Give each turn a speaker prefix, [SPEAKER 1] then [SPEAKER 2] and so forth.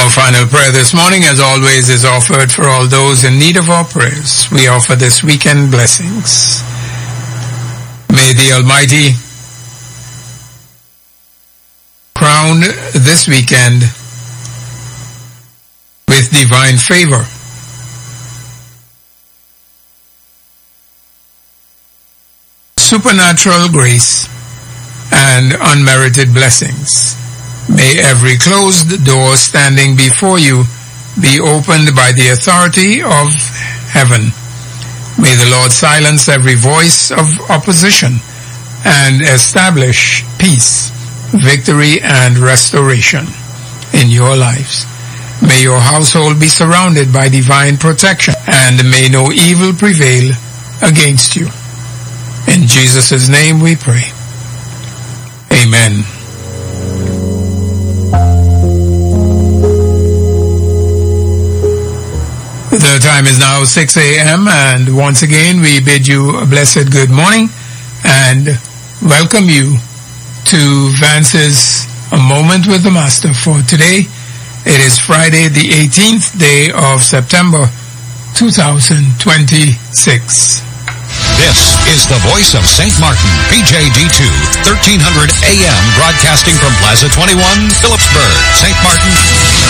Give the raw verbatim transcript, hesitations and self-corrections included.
[SPEAKER 1] Our final prayer this morning, as always, is offered for all those in need of our prayers. We offer this weekend blessings. May the Almighty crown this weekend with divine favor, supernatural grace, and unmerited blessings. May every closed door standing before you be opened by the authority of heaven. May the Lord silence every voice of opposition and establish peace, victory, and restoration in your lives. May your household be surrounded by divine protection, and may no evil prevail against you. In Jesus' name we pray. Amen. The time is now six a.m. and once again we bid you a blessed good morning and welcome you to Vance's A Moment with the Master for today. It is Friday the eighteenth day of September two thousand twenty-six.
[SPEAKER 2] This is the voice of Saint Martin, P J D two, thirteen hundred A M, broadcasting from Plaza twenty-one, Phillipsburg, Saint Martin.